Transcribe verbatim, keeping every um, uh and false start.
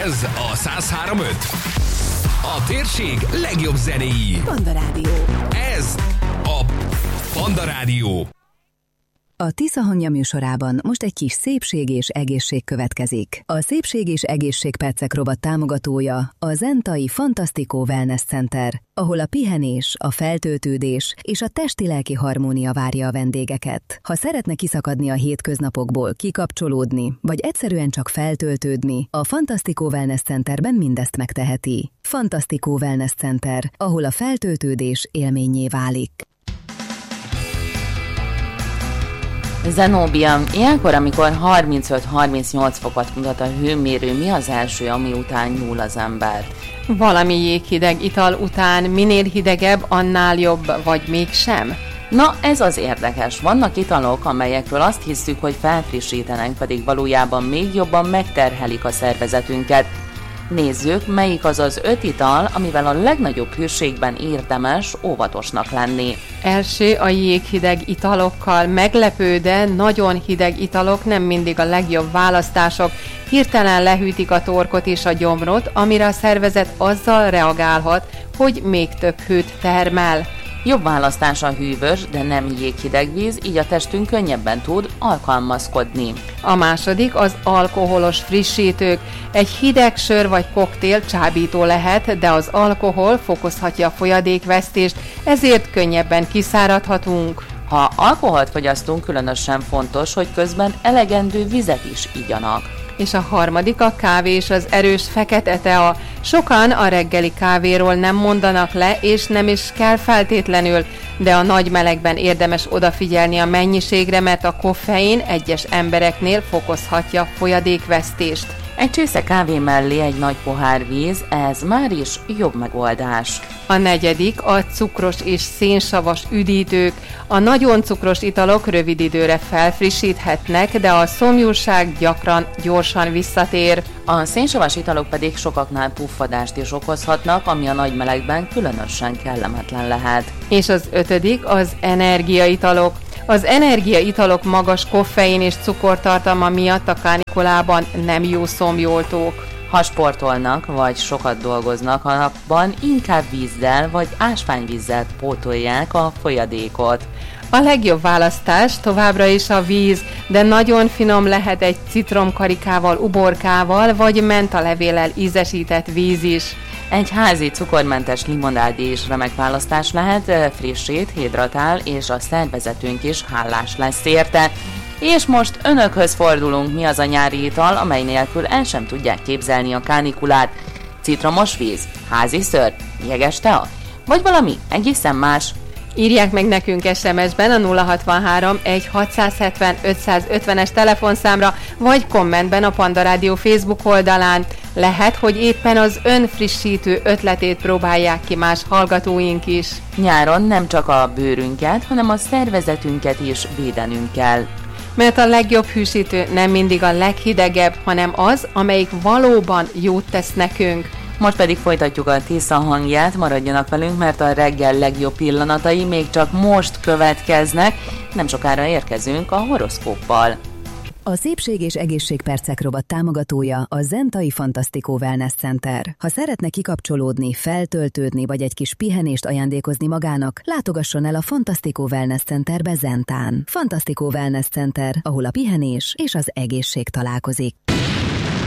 Ez a száz három pont öt. A térség legjobb zenéi. Panda Rádió. Ez a Panda Rádió. A Tisza hangja műsorában most egy kis szépség és egészség következik. A Szépség és Egészség Percek rovat támogatója a Zentai Fantasztikó Wellness Center, ahol a pihenés, a feltöltődés és a testi-lelki harmónia várja a vendégeket. Ha szeretne kiszakadni a hétköznapokból, kikapcsolódni, vagy egyszerűen csak feltöltődni, a Fantasztikó Wellness Centerben mindezt megteheti. Fantasztikó Wellness Center, ahol a feltöltődés élménnyé válik. Zenóbia, ilyenkor, amikor harmincöt-harmincnyolc fokot mutat a hőmérő, mi az első, ami után nyúl az ember? Valami jéghideg ital után minél hidegebb, annál jobb, vagy mégsem? Na, ez az érdekes. Vannak italok, amelyekről azt hiszük, hogy felfrissítenek, pedig valójában még jobban megterhelik a szervezetünket. Nézzük, melyik az az öt ital, amivel a legnagyobb hőségben érdemes óvatosnak lenni. Első a jéghideg italokkal. Meglepő, de nagyon hideg italok nem mindig a legjobb választások. Hirtelen lehűtik a torkot és a gyomrot, amire a szervezet azzal reagálhat, hogy még több hőt termel. Jobb választás a hűvös, de nem jéghideg víz, így a testünk könnyebben tud alkalmazkodni. A második az alkoholos frissítők. Egy hideg sör vagy koktél csábító lehet, de az alkohol fokozhatja a folyadékvesztést, ezért könnyebben kiszáradhatunk. Ha alkoholt fogyasztunk, különösen fontos, hogy közben elegendő vizet is igyanak. És a harmadik a kávé és az erős fekete tea. Sokan a reggeli kávéról nem mondanak le, és nem is kell feltétlenül, de a nagy melegben érdemes odafigyelni a mennyiségre, mert a koffein egyes embereknél fokozhatja a folyadékvesztést. Egy csésze kávé mellé egy nagy pohár víz, ez már is jobb megoldás. A negyedik a cukros és szénsavas üdítők. A nagyon cukros italok rövid időre felfrissíthetnek, de a szomjúság gyakran gyorsan visszatér. A szénsavas italok pedig sokaknál puffadást is okozhatnak, ami a nagy melegben különösen kellemetlen lehet. És az ötödik az energiaitalok. Az energiaitalok magas koffein és cukortartalma miatt a kánikulában nem jó szomjoltók. Ha sportolnak, vagy sokat dolgoznak a napban, inkább vízzel vagy ásványvízzel pótolják a folyadékot. A legjobb választás továbbra is a víz, de nagyon finom lehet egy citromkarikával, uborkával vagy mentalevéllel ízesített víz is. Egy házi cukormentes limonádé is remek választás lehet, frissít, hidratál, és a szervezetünk is hálás lesz érte. És most önökhöz fordulunk, mi az a nyári ital, amely nélkül el sem tudják képzelni a kánikulát. Citromos víz, házi ször, jeges tea, vagy valami egészen más. Írják meg nekünk es em es-ben a nulla hatvanhárom egy hatszázhetven ötszázötvenes telefonszámra, vagy kommentben a Panda Rádió Facebook oldalán. Lehet, hogy éppen az önfrissítő ötletét próbálják ki más hallgatóink is. Nyáron nem csak a bőrünket, hanem a szervezetünket is védenünk kell. Mert a legjobb hűsítő nem mindig a leghidegebb, hanem az, amelyik valóban jót tesz nekünk. Most pedig folytatjuk a Tisza hangját, maradjanak velünk, mert a reggel legjobb pillanatai még csak most következnek, nem sokára érkezünk a horoszkóppal. A Szépség és Egészség Percek rovat támogatója a Zentai Fantasztikó Wellness Center. Ha szeretne kikapcsolódni, feltöltődni vagy egy kis pihenést ajándékozni magának, látogasson el a Fantasztikó Wellness Centerbe Zentán. Fantasztikó Wellness Center, ahol a pihenés és az egészség találkozik.